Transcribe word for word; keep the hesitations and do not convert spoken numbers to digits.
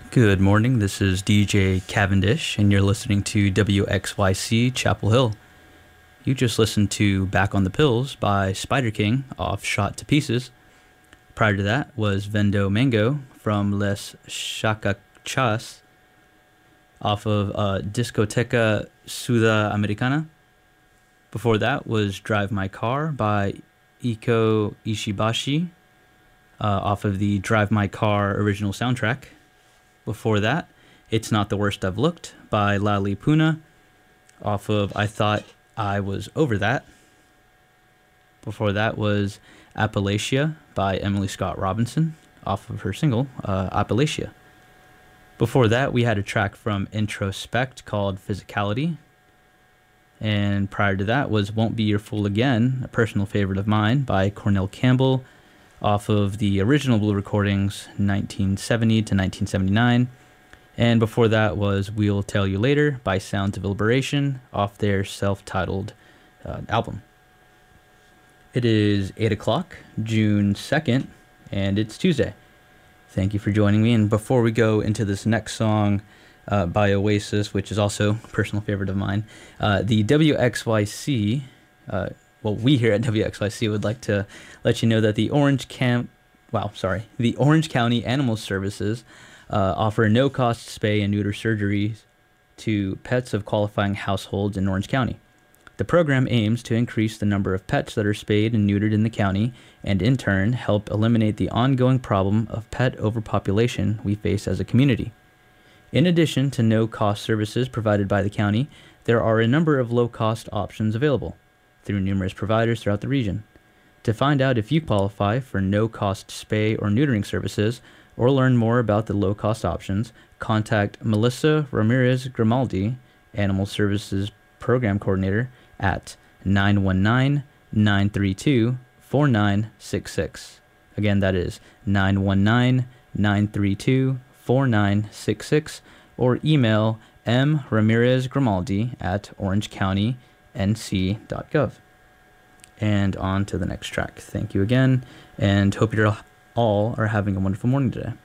Good morning, this is D J Cavendish, and you're listening to W X Y C Chapel Hill. You just listened to Back on the Pills by Spider King off Shot to Pieces. Prior to that was Vendo Mango from Les Chacachas off of uh, Discoteca Sudamericana. Before that was Drive My Car by Iko Ishibashi uh, off of the Drive My Car original soundtrack. Before that, It's Not the Worst I've Looked by Lali Puna off of I Thought I Was Over That. Before that was Appalachia by Emily Scott Robinson off of her single, uh, Appalachia. Before that, we had a track from Introspect called Physicality. And prior to that was Won't Be Your Fool Again, a personal favorite of mine, by Cornell Campbell off of the original Blue Recordings, nineteen seventy to nineteen seventy-nine. And before that was We'll Tell You Later by Sounds of Liberation off their self-titled uh, album. It is eight o'clock, June second, and it's Tuesday. Thank you for joining me. And before we go into this next song uh, by Oasis, which is also a personal favorite of mine, uh, the W X Y C, uh, well, we here at W X Y C would like to let you know that the Orange Camp, wow, sorry, the Orange County Animal Services uh, offer no-cost spay and neuter surgeries to pets of qualifying households in Orange County. The program aims to increase the number of pets that are spayed and neutered in the county and, in turn, help eliminate the ongoing problem of pet overpopulation we face as a community. In addition to no-cost services provided by the county, there are a number of low-cost options available through numerous providers throughout the region. To find out if you qualify for no-cost spay or neutering services or learn more about the low-cost options, contact Melissa Ramirez Grimaldi, Animal Services Program Coordinator, at nine one nine, nine three two, four nine six six. Again, that is nine one nine, nine three two, four nine six six, or email m ramirez grimaldi at orange county n c dot gov. And on to the next track. Thank you again, and hope you're all are having a wonderful morning today.